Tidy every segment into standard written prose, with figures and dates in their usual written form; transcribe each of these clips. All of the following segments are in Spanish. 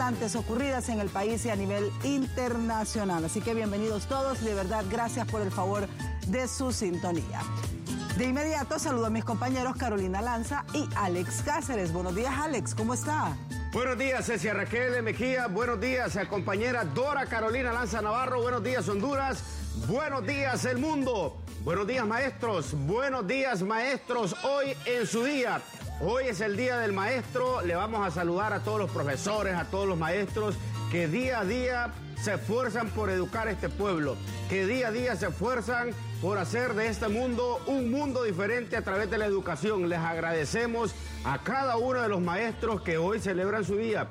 importantes ocurridas en el país y a nivel internacional. Así que bienvenidos todos y de verdad gracias por el favor de su sintonía. De inmediato saludo a mis compañeros Carolina Lanza y Alex Cáceres. Buenos días, Alex, ¿cómo está? Buenos días, Cecia Raquel Mejía. Buenos días, compañera Dora Carolina Lanza Navarro. Buenos días, Honduras. Buenos días, el mundo. Buenos días, maestros. Buenos días, maestros. Hoy en su día. Hoy es el Día del Maestro. Le vamos a saludar a todos los profesores, a todos los maestros que día a día se esfuerzan por educar a este pueblo, que día a día se esfuerzan por hacer de este mundo un mundo diferente a través de la educación. Les agradecemos a cada uno de los maestros que hoy celebran su día.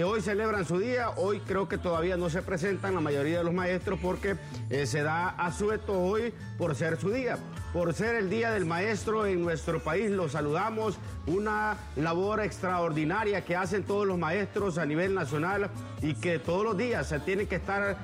Hoy creo que todavía no se presentan la mayoría de los maestros porque se da asueto hoy por ser su día, por ser el Día del Maestro en nuestro país. Los saludamos, una labor extraordinaria que hacen todos los maestros a nivel nacional y que todos los días se tienen que estar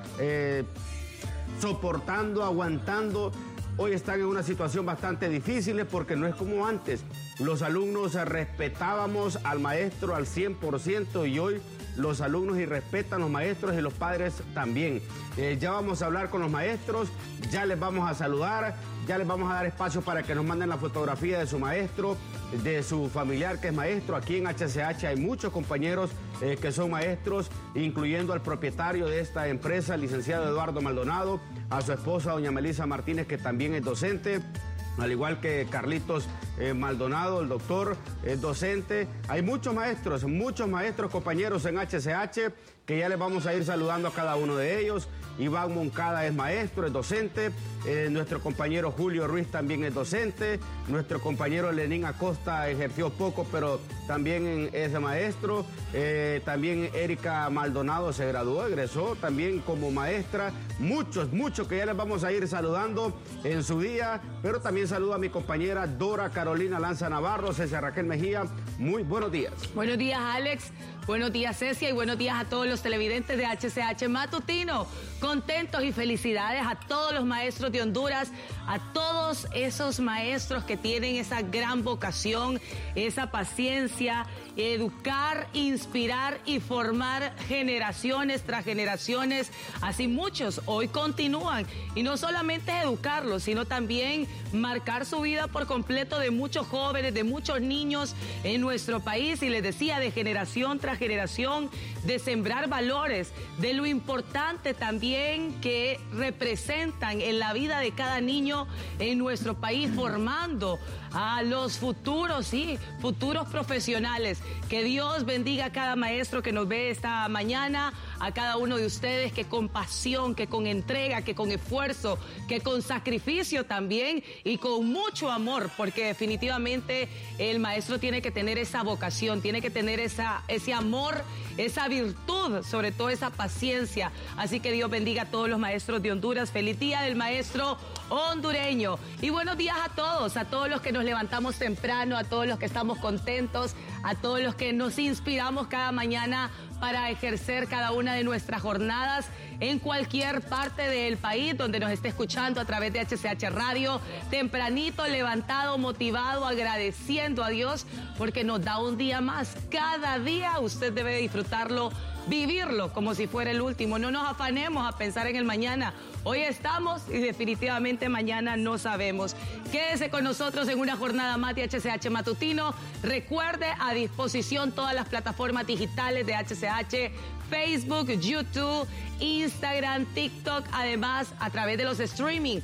soportando, aguantando. Hoy están en una situación bastante difícil porque no es como antes. Los alumnos respetábamos al maestro al 100% y hoy los alumnos irrespetan a los maestros y los padres también. Ya vamos a hablar con los maestros, ya les vamos a saludar, ya les vamos a dar espacio para que nos manden la fotografía de su maestro, de su familiar que es maestro. Aquí en HCH hay muchos compañeros que son maestros, incluyendo al propietario de esta empresa, el licenciado Eduardo Maldonado, a su esposa, doña Melissa Martínez, que también es docente, al igual que Carlitos Maldonado, el doctor, es docente. Hay muchos maestros, compañeros en HCH, que ya les vamos a ir saludando a cada uno de ellos. Iván Moncada es maestro, es docente. Nuestro compañero Julio Ruiz también es docente. Nuestro compañero Lenín Acosta ejerció poco, pero también es maestro. También Erika Maldonado se graduó, egresó también como maestra. Muchos que ya les vamos a ir saludando en su día, pero también saludo a mi compañera Dora Carolina Lanza Navarro, Cecia Raquel Mejía. Muy buenos días. Buenos días, Alex. Buenos días, Cecia, y buenos días a todos los televidentes de HCH Matutino. Contentos y felicidades a todos los maestros de Honduras, a todos esos maestros que tienen esa gran vocación, esa paciencia, educar, inspirar y formar generaciones tras generaciones. Así muchos hoy continúan. Y no solamente educarlos, sino también marcar su vida por completo de muchos jóvenes, de muchos niños en nuestro país. Y les decía, de generación tras generación, de sembrar valores, de lo importante también que representan en la vida de cada niño en nuestro país, formando a los futuros profesionales. Que Dios bendiga a cada maestro que nos ve esta mañana, a cada uno de ustedes que con pasión, que con entrega, que con esfuerzo, que con sacrificio también y con mucho amor, porque definitivamente el maestro tiene que tener esa vocación, tiene que tener ese amor, esa virtud, sobre todo esa paciencia. Así que Dios bendiga a todos los maestros de Honduras. Feliz Día del Maestro hondureño. Y buenos días a todos los que nos levantamos temprano, a todos los que estamos contentos, a todos los que nos inspiramos cada mañana para ejercer cada una de nuestras jornadas en cualquier parte del país donde nos esté escuchando a través de HCH Radio, tempranito, levantado, motivado, agradeciendo a Dios porque nos da un día más. Cada día usted debe disfrutarlo, vivirlo como si fuera el último. No nos afanemos a pensar en el mañana. Hoy estamos y definitivamente mañana no sabemos. Quédese con nosotros en una jornada más de HCH Matutino. Recuerde, a disposición todas las plataformas digitales de HCH, Facebook, YouTube, Instagram, TikTok, además a través de los streaming,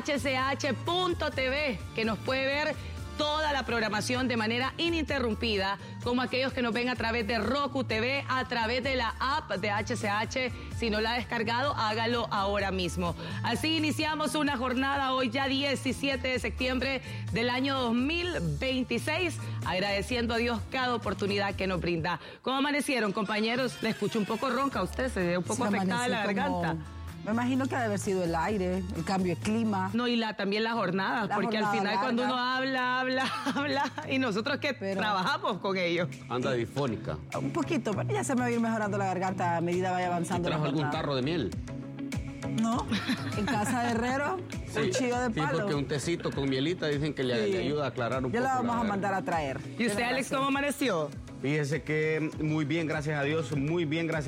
hch.tv, que nos puede ver toda la programación de manera ininterrumpida, como aquellos que nos ven a través de Roku TV, a través de la app de HCH. Si no la ha descargado, hágalo ahora mismo. Así iniciamos una jornada hoy ya 17 de septiembre del año 2026, agradeciendo a Dios cada oportunidad que nos brinda. ¿Cómo amanecieron, compañeros? Le escucho un poco ronca a usted, se ve un poco afectada la garganta. Me imagino que ha de haber sido el aire, el cambio de clima. No, y también las jornadas, porque al final larga, cuando uno habla, y nosotros que trabajamos con ellos. Anda difónica. Un poquito, pero ya se me va a ir mejorando la garganta a medida vaya avanzando. ¿Trajo algún tarro de miel? No, en casa de herrero, sí, un chío de palo. Sí, porque un tecito con mielita dicen que le ayuda a aclarar un poco. Ya la vamos a mandar a traer. ¿Y usted, Alex, cómo amaneció? Fíjese que muy bien, gracias a Dios, muy bien, gracias.